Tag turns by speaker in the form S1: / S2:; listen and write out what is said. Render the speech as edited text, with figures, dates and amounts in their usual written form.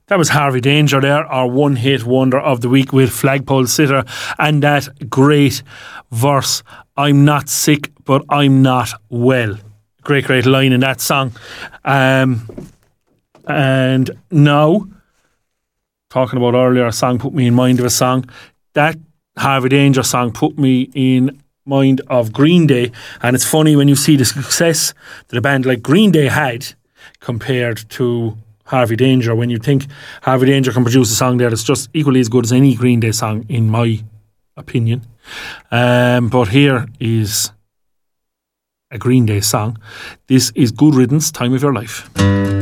S1: That was Harvey Danger there, our one-hit wonder of the week with Flagpole Sitter, and that great verse, I'm not sick, but I'm not well. Great line in that song. And now, talking about earlier, a song put me in mind of a song. That Harvey Danger song put me in mind of Green Day, and it's funny when you see the success that a band like Green Day had compared to Harvey Danger, when you think Harvey Danger can produce a song there that's just equally as good as any Green Day song, in my opinion. But here is a Green Day song. This is Good Riddance, Time of Your Life.